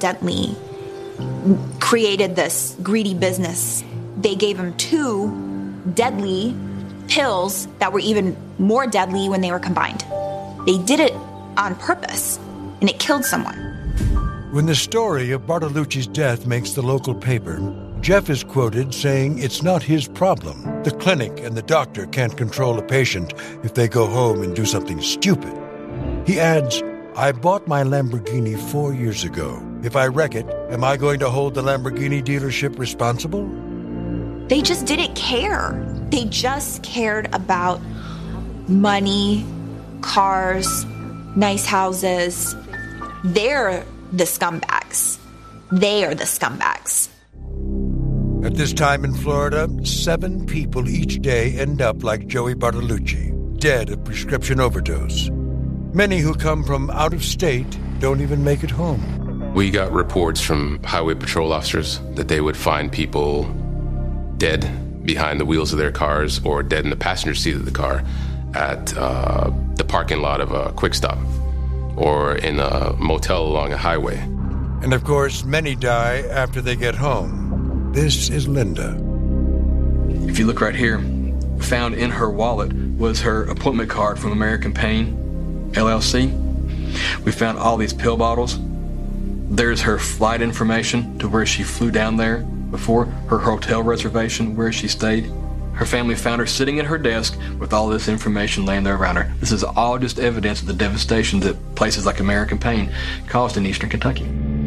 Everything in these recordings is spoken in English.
accidentally created this greedy business. They gave him 2 deadly pills that were even more deadly when they were combined. They did it on purpose, and it killed someone. When the story of Bartolucci's death makes the local paper, Jeff is quoted saying it's not his problem. The clinic and the doctor can't control a patient if they go home and do something stupid. He adds, I bought my Lamborghini 4 years ago. If I wreck it, am I going to hold the Lamborghini dealership responsible? They just didn't care. They just cared about money, cars, nice houses. They're the scumbags. They are the scumbags. At this time in Florida, 7 people each day end up like Joey Bartolucci, dead of prescription overdose. Many who come from out of state don't even make it home. We got reports from highway patrol officers that they would find people dead behind the wheels of their cars or dead in the passenger seat of the car at the parking lot of a Quick Stop or in a motel along a highway. And of course, many die after they get home. This is Linda. If you look right here, found in her wallet was her appointment card from American Pain, LLC. We found all these pill bottles. There's her flight information to where she flew down there before, her hotel reservation, where she stayed. Her family found her sitting at her desk with all this information laying there around her. This is all just evidence of the devastation that places like American Pain caused in eastern Kentucky.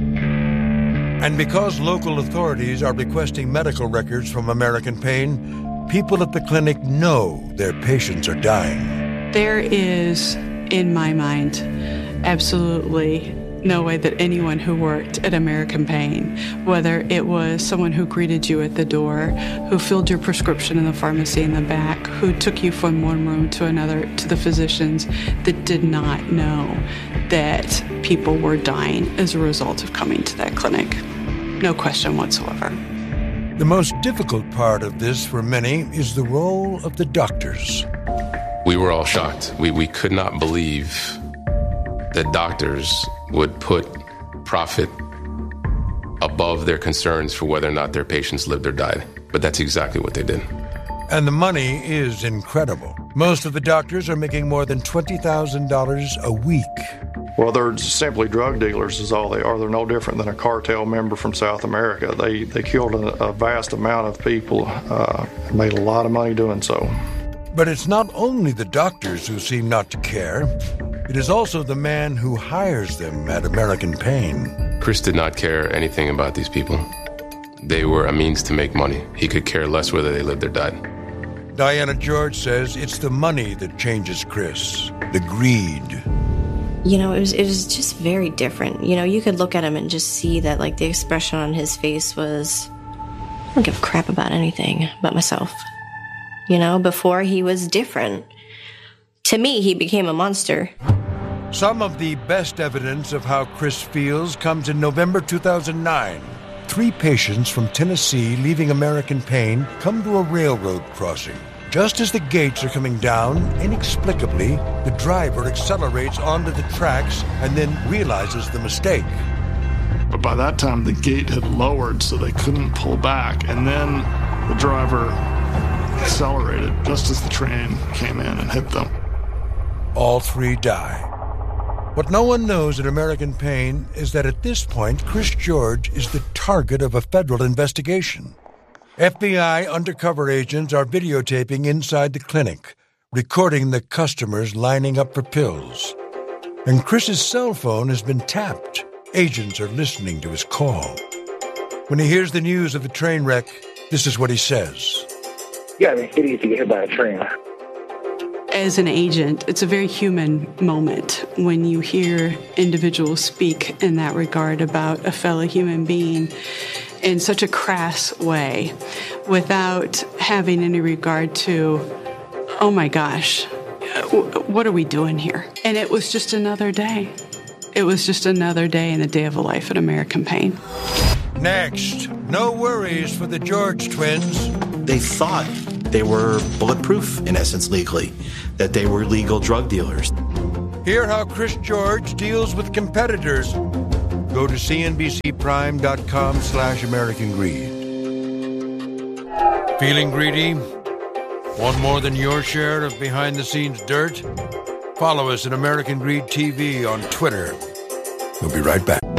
And because local authorities are requesting medical records from American Pain, people at the clinic know their patients are dying. There is, in my mind, absolutely no way that anyone who worked at American Pain, whether it was someone who greeted you at the door, who filled your prescription in the pharmacy in the back, who took you from one room to another to the physicians, that did not know that people were dying as a result of coming to that clinic. No question whatsoever. The most difficult part of this for many is the role of the doctors. We were all shocked. We could not believe that doctors would put profit above their concerns for whether or not their patients lived or died. But that's exactly what they did. And the money is incredible. Most of the doctors are making more than $20,000 a week. Well, they're simply drug dealers is all they are. They're no different than a cartel member from South America. They killed a vast amount of people, made a lot of money doing so. But it's not only the doctors who seem not to care. It is also the man who hires them at American Pain. Chris did not care anything about these people. They were a means to make money. He could care less whether they lived or died. Diana George says it's the money that changes Chris, the greed. You know, it was just very different. You know, you could look at him and just see that, like, the expression on his face was, I don't give a crap about anything but myself. You know, before he was different. To me, he became a monster. Some of the best evidence of how Chris feels comes in November 2009. 3 patients from Tennessee leaving American Pain come to a railroad crossing. Just as the gates are coming down, inexplicably, the driver accelerates onto the tracks and then realizes the mistake. But by that time, the gate had lowered so they couldn't pull back, and then the driver accelerated just as the train came in and hit them. All 3 die. What no one knows at American Pain is that at this point, Chris George is the target of a federal investigation. FBI undercover agents are videotaping inside the clinic, recording the customers lining up for pills. And Chris's cell phone has been tapped. Agents are listening to his call. When he hears the news of the train wreck, this is what he says. You gotta be idiot to get hit by a train. As an agent, it's a very human moment when you hear individuals speak in that regard about a fellow human being in such a crass way without having any regard to, oh my gosh, what are we doing here? And it was just another day. It was just another day in the day of a life at American Pain. Next, no worries for the George twins. They thought they were bulletproof, in essence, legally, that they were legal drug dealers. Hear how Chris George deals with competitors. go to cnbcprime.com/American Greed. Feeling greedy? Want more than your share of behind-the-scenes dirt? Follow us at American Greed TV on Twitter. We'll be right back.